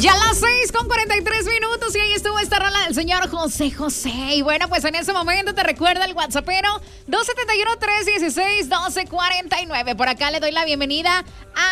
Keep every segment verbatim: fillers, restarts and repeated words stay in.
Ya las seis con cuarenta y tres minutos y ahí estuvo esta rola del señor José José. Y bueno, pues en ese momento te recuerda el WhatsAppero dos siete uno, tres uno seis, uno dos cuatro nueve. Por acá le doy la bienvenida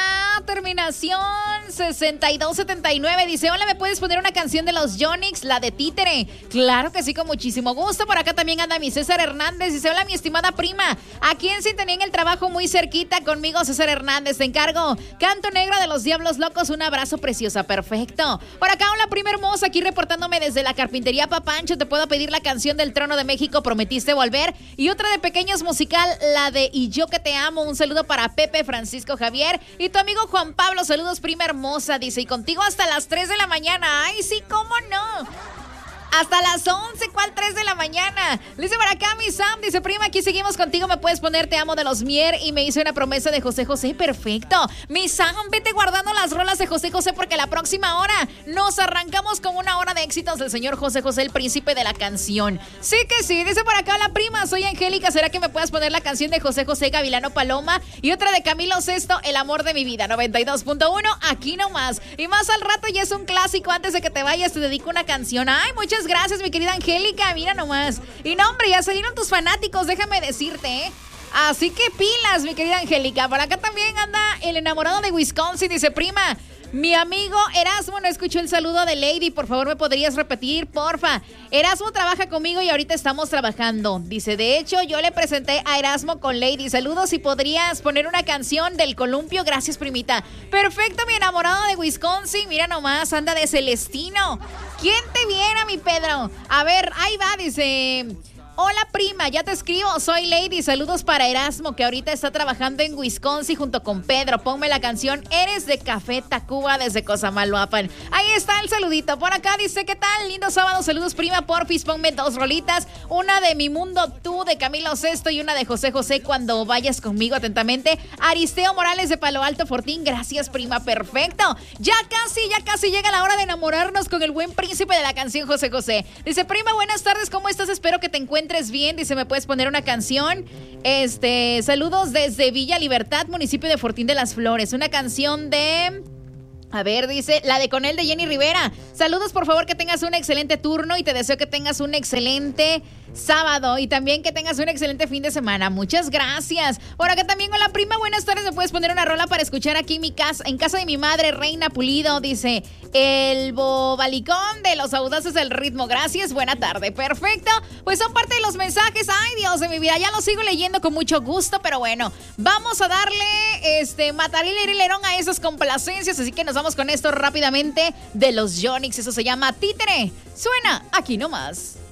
a terminación sesenta y dos setenta y nueve. Dice, hola, ¿me puedes poner una canción de los Yonix, la de Títere? Claro que sí, con muchísimo gusto. Por acá también anda mi César Hernández. Dice, hola, mi estimada prima, aquí en Sintonía en el trabajo muy cerquita conmigo, César Hernández, te encargo Canto Negro de los Diablos Locos, un abrazo preciosa, perfecto. Por acá, hola, prima hermosa, aquí reportándome desde la carpintería Papancho. Te puedo pedir la canción del Trono de México, Prometiste Volver, y otra de Pequeños Musical, la de Y Yo Que Te Amo. Un saludo para Pepe, Francisco, Javier y tu amigo Juan Pablo. Saludos, prima hermosa, dice, y contigo hasta las tres de la mañana. Ay, sí, cómo no. Hasta las once, ¿cuál tres de la mañana? Dice por acá mi Sam, dice, prima, aquí seguimos contigo, me puedes poner Te Amo de los Mier, y me hizo una promesa de José José. Perfecto. Mi Sam, vete guardando las rolas de José José porque la próxima hora nos arrancamos con una hora de éxitos del señor José José, el príncipe de la canción. Sí que sí, dice por acá la prima, soy Angélica, ¿será que me puedes poner la canción de José José, Gavilano Paloma, y otra de Camilo Sesto, El Amor de Mi Vida? Noventa y dos punto uno, aquí nomás. Y más al rato ya es un clásico. Antes de que te vayas te dedico una canción. Ay, muchas gracias, mi querida Angélica, mira nomás. Y no, hombre, ya salieron tus fanáticos, déjame decirte, ¿eh? Así que pilas, mi querida Angélica. Por acá también anda el enamorado de Wisconsin. Dice, prima, mi amigo Erasmo no escuchó el saludo de Lady. Por favor, ¿me podrías repetir, porfa? Erasmo trabaja conmigo y ahorita estamos trabajando. Dice, de hecho, yo le presenté a Erasmo con Lady. Saludos, y podrías poner una canción del Columpio. Gracias, primita. Perfecto, mi enamorado de Wisconsin. Mira nomás, anda de Celestino. ¿Quién te viene, mi Pedro? A ver, ahí va, dice... Hola, prima, ya te escribo, soy Lady, saludos para Erasmo, que ahorita está trabajando en Wisconsin junto con Pedro. Ponme la canción Eres de Café Tacuba desde Cosamaloapan. Ahí está el saludito. Por acá dice, ¿qué tal? Lindo sábado, saludos, prima, porfis, ponme dos rolitas, una de Mi Mundo Tú de Camilo Sesto y una de José José, Cuando Vayas Conmigo. Atentamente, Aristeo Morales de Palo Alto, Fortín. Gracias, prima, perfecto. Ya casi, ya casi llega la hora de enamorarnos con el buen príncipe de la canción, José José. Dice, prima, buenas tardes, ¿cómo estás? Espero que te encuentres bien. Dice, ¿me puedes poner una canción? Este, saludos desde Villa Libertad, municipio de Fortín de las Flores. Una canción de... A ver, dice, la de Con él de Jenny Rivera. Saludos, por favor, que tengas un excelente turno y te deseo que tengas un excelente sábado y también que tengas un excelente fin de semana. Muchas gracias. Por acá también, hola, prima, buenas tardes. ¿Me puedes poner una rola para escuchar aquí en mi casa, en casa de mi madre, Reina Pulido? Dice, el bobalicón de los audaces del ritmo. Gracias, buena tarde. Perfecto. Pues son parte de los mensajes. Ay, Dios de mi vida, ya los sigo leyendo con mucho gusto, pero bueno, vamos a darle este matarilerón a esas complacencias, así que nos vamos con esto rápidamente de los Yonix. Eso se llama Títere. Suena aquí nomás.